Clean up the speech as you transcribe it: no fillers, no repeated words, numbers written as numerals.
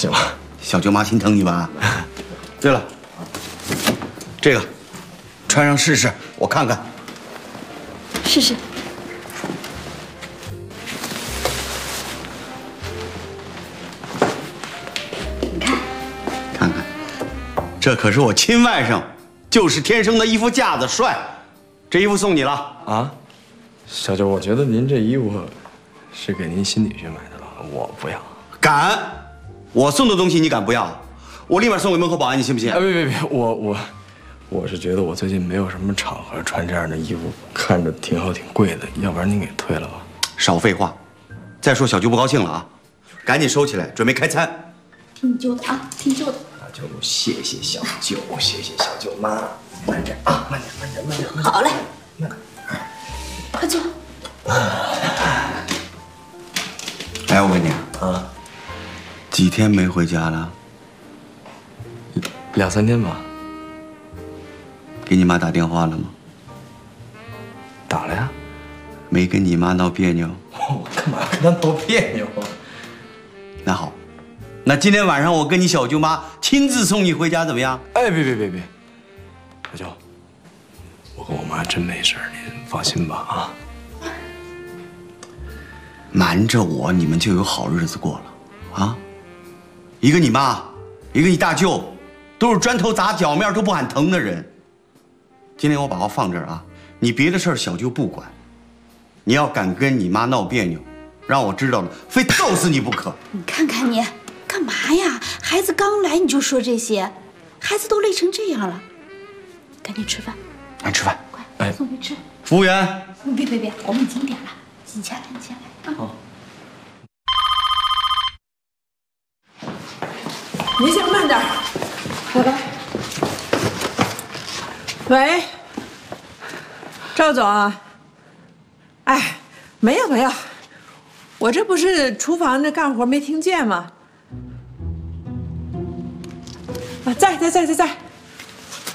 行了。 小舅妈心疼你吧？对了，这个穿上试试，我看看。 试试。你看， 看看，这可是我亲外甥，就是天生的衣服架子，帅。这衣服送你了啊，小舅，我觉得您这衣服是给您新女婿买的了，我不要。 敢？我送的东西你敢不要？我立马送给门口保安，你信不信？ 别，我是觉得我最近没有什么场合穿这样的衣服，看着挺好挺贵的，要不然您给退了吧。 少废话，再说小舅不高兴了啊，赶紧收起来，准备开餐。 听你舅的啊，听舅的。 那就谢谢小舅，谢谢小舅妈。慢点啊，慢点。 好嘞，快坐。 哎，我问你啊，几天没回家了 ？2、3天吧。 给你妈打电话了吗？ 打了呀。 没跟你妈闹别扭？ 我干嘛跟她闹别扭？ 那好，那今天晚上我跟你小舅妈亲自送你回家，怎么样？ 哎，别，小舅，我跟我妈真没事，您放心吧啊。 瞒着我，你们就有好日子过了啊？一个你妈，一个你大舅，都是砖头砸脚面都不喊疼的人。今天我把话放这儿啊，你别的事儿小舅不管，你要敢跟你妈闹别扭，让我知道了，非揍死你不可。 你看看你，干嘛呀？孩子刚来你就说这些，孩子都累成这样了，赶紧吃饭。 来吃饭， 快，送去吃。 服务员， 别，我们已经点了，你先来啊。 好。 您先慢点，来吧。喂，赵总啊。哎，没有，我这不是厨房那干活没听见吗？啊，在。